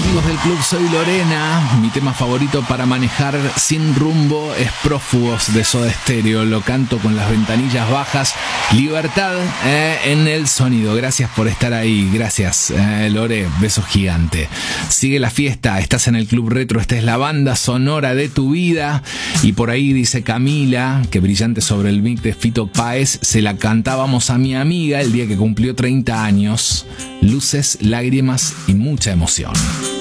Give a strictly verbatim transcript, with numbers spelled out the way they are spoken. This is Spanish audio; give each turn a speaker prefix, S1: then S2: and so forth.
S1: amigos del club, soy Lorena. Mi tema favorito para manejar sin rumbo es Prófugos de Soda Stereo. Lo canto con las ventanillas bajas. Libertad eh, en el sonido. Gracias por estar ahí. Gracias, eh, Lore. Beso gigante. Sigue la fiesta. Estás en el Club Retro. Esta es la banda sonora de tu vida. Y por ahí dice Camila, que brillante sobre el mic de Fito Páez. Se la cantábamos a mi amiga el día que cumplió treinta años. Luces, lágrimas y mucha emoción.